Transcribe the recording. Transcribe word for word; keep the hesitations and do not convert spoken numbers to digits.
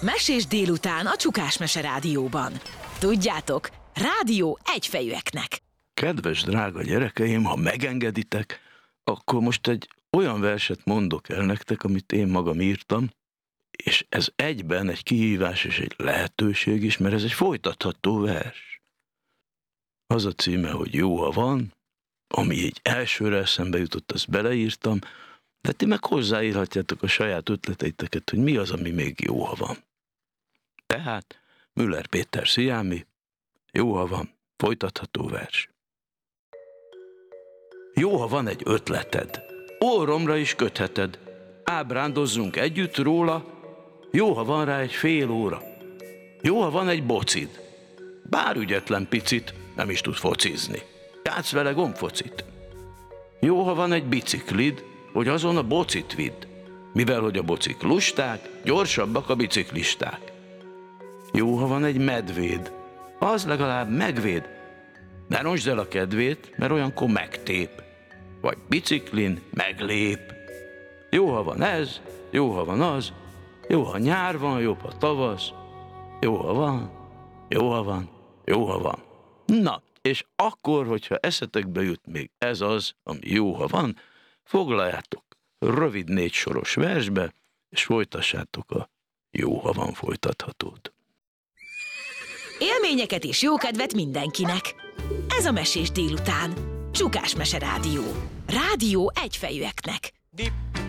Mesés délután a Csukás Mese Rádióban. Tudjátok, rádió egyfejűeknek. Kedves drága gyerekeim, ha megengeditek, akkor most egy olyan verset mondok el nektek, amit én magam írtam, és ez egyben egy kihívás és egy lehetőség is, mert ez egy folytatható vers. Az a címe, hogy Jó, ha van, ami így elsőre eszembe jutott, azt beleírtam, de ti meg hozzáírhatjátok a saját ötleteiteket, hogy mi az, ami még jó, ha van. Tehát Müller Péter Sziámi, Jó, ha van, folytatható vers. Jó, ha van egy ötleted, orromra is kötheted, ábrándozzunk együtt róla, jó, ha van rá egy fél óra. Jó, ha van egy bocid, bár ügyetlen picit, nem is tud focizni. Játsz vele gombfocit. Jó, ha van egy biciklid, hogy azon a bocit vidd, mivel hogy a bocik lusták, gyorsabbak a biciklisták. Jó, ha van egy medvéd, az legalább megvéd, ne rontsd el a kedvét, mert olyankor megtép, vagy biciklin meglép. Jó, ha van ez, jó, ha van az, jó, ha nyár van, jobb, ha tavasz, jó, ha van, jó, ha van, jó, ha van. Na, és akkor, hogyha eszetekbe jut még ez az, ami jó, ha van, foglaljátok rövid négy soros versbe, és folytassátok a Jó, ha van folytathatót. Élményeket és jókedvet mindenkinek. Ez a Mesés délután. Csukás Mese Rádió. Rádió egyfejűeknek. Dip.